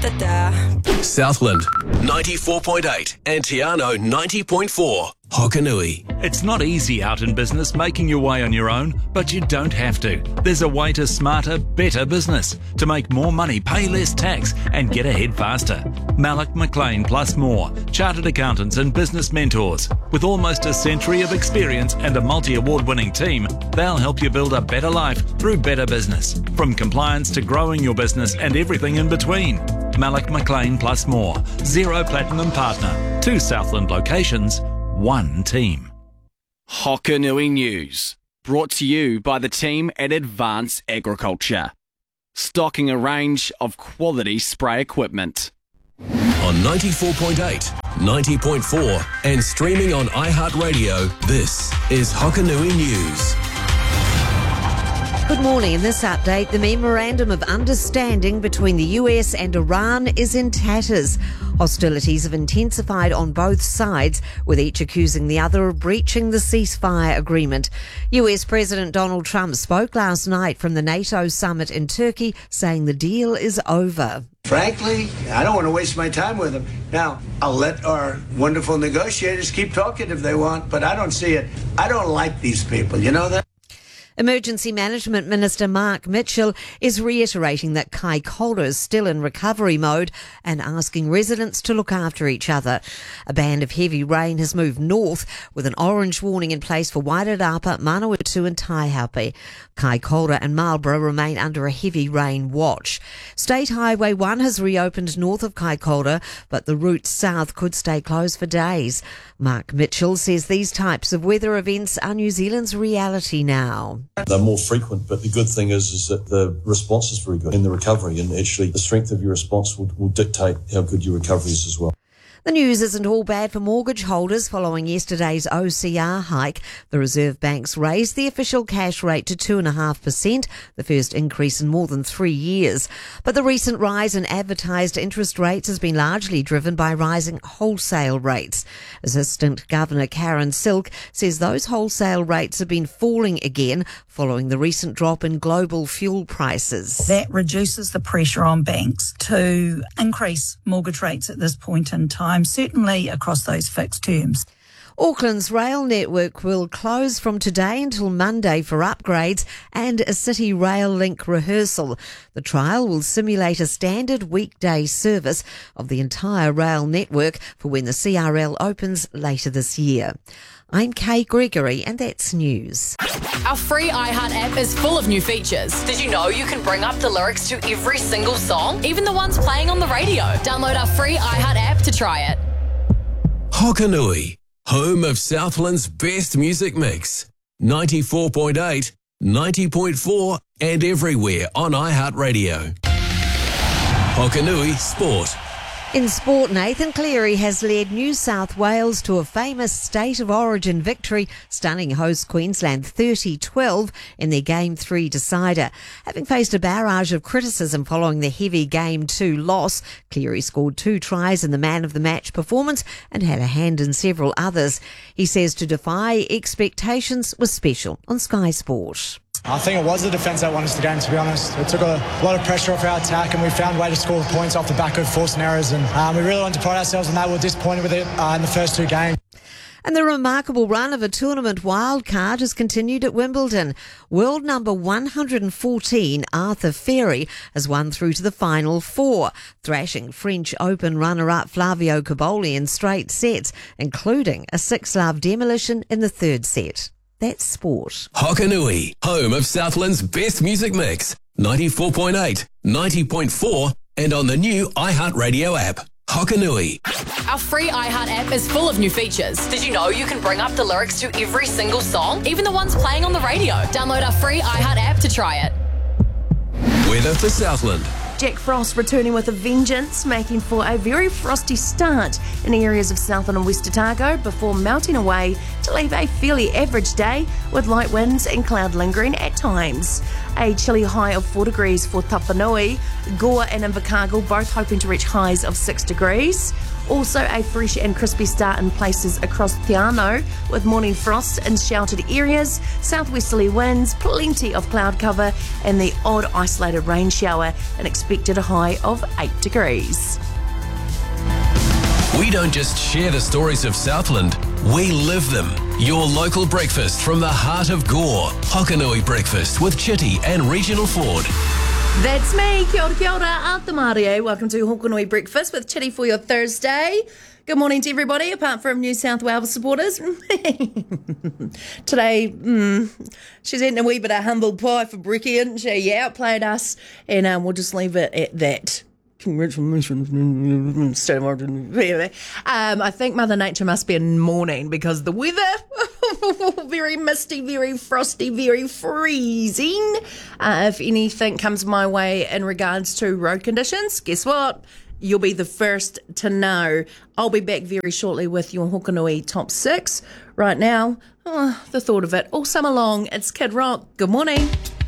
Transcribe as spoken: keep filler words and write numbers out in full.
Southland ninety-four point eight and Tiano ninety point four. Hokanui. It's not easy out in business making your way on your own, but you don't have to. There's a way to smarter, better business, to make more money, pay less tax and get ahead faster. Malek McLean plus more, chartered accountants and business mentors. With almost a century of experience and a multi-award winning team, they'll help you build a better life through better business. From compliance to growing your business and everything in between. Malek McLean plus more. Zero Platinum Partner. Two Southland locations. One team. Hokanui News, brought to you by the team at Advance Agriculture, stocking a range of quality spray equipment. On ninety-four point eight, ninety point four and streaming on iHeartRadio, this is Hokanui News. Good morning. In this update, the Memorandum of Understanding between the U S and Iran is in tatters. Hostilities have intensified on both sides, with each accusing the other of breaching the ceasefire agreement. U S President Donald Trump spoke last night from the NATO summit in Turkey, saying the deal is over. Frankly, I don't want to waste my time with them. Now, I'll let our wonderful negotiators keep talking if they want, but I don't see it. I don't like these people. You know that? Emergency Management Minister Mark Mitchell is reiterating that Kaikoura is still in recovery mode and asking residents to look after each other. A band of heavy rain has moved north with an orange warning in place for Wairarapa, Manawatu and Taihape. Kaikoura and Marlborough remain under a heavy rain watch. State Highway one has reopened north of Kaikoura, but the route south could stay closed for days. Mark Mitchell says these types of weather events are New Zealand's reality now. They're more frequent, but the good thing is, is that the response is very good in the recovery, and actually the strength of your response will, will dictate how good your recovery is as well. The news isn't all bad for mortgage holders following yesterday's O C R hike. The Reserve Bank's raised the official cash rate to two point five percent, the first increase in more than three years. But the recent rise in advertised interest rates has been largely driven by rising wholesale rates. Assistant Governor Karen Silk says those wholesale rates have been falling again following the recent drop in global fuel prices. That reduces the pressure on banks to increase mortgage rates at this point in time, certainly across those fixed terms. Auckland's rail network will close from today until Monday for upgrades and a City Rail Link rehearsal. The trial will simulate a standard weekday service of the entire rail network for when the C R L opens later this year. I'm Kay Gregory, and that's news. Our free iHeart app is full of new features. Did you know you can bring up the lyrics to every single song, even the ones playing on the radio? Download our free iHeart app to try it. Hokanui, home of Southland's best music mix. ninety-four point eight, ninety point four and everywhere on iHeartRadio. Hokanui Sport. In sport, Nathan Cleary has led New South Wales to a famous State of Origin victory, stunning host Queensland thirty twelve in their Game three decider. Having faced a barrage of criticism following the heavy Game two loss, Cleary scored two tries in the man-of-the-match performance and had a hand in several others. He says to defy expectations was special on Sky Sport. I think it was the defence that won us the game, to be honest. It took a lot of pressure off our attack and we found a way to score points off the back of forcing errors, and um, we really wanted to pride ourselves on that. We were disappointed with it uh, in the first two games. And the remarkable run of a tournament wildcard has continued at Wimbledon. World number one hundred fourteen, Arthur Ferry, has won through to the final four, thrashing French Open runner-up Flavio Cobolli in straight sets, including a six-love demolition in the third set. That's sport. Hokanui, home of Southland's best music mix. ninety-four point eight, ninety point four and on the new iHeartRadio app. Hokanui. Our free iHeart app is full of new features. Did you know you can bring up the lyrics to every single song, even the ones playing on the radio? Download our free iHeart app to try it. Weather for Southland. Jack Frost returning with a vengeance, making for a very frosty start in areas of Southland and West Otago before melting away to leave a fairly average day with light winds and cloud lingering at times. A chilly high of four degrees for Tapanui. Gore and Invercargill both hoping to reach highs of six degrees. Also a fresh and crispy start in places across Te Anau with morning frost in sheltered areas, southwesterly winds, plenty of cloud cover and the odd isolated rain shower, and expected a high of eight degrees. We don't just share the stories of Southland, we live them. Your local breakfast from the heart of Gore. Hokanui Breakfast with Chitty and Regional Ford. That's me, kia ora, kia ora, Ata Marie. Welcome to Hokanui Breakfast with Chitty for your Thursday. Good morning to everybody, apart from New South Wales supporters. Today, mm, she's eating a wee bit of humble pie for Bricky, isn't she? Yeah, outplayed us, and um, we'll just leave it at that. Congratulations. Um, I think Mother Nature must be in mourning because the weather, very misty, very frosty, very freezing. Uh, if anything comes my way in regards to road conditions, guess what? You'll be the first to know. I'll be back very shortly with your Hokanui Top six. Right now, oh, the thought of it all summer long, it's Kid Rock. Good morning.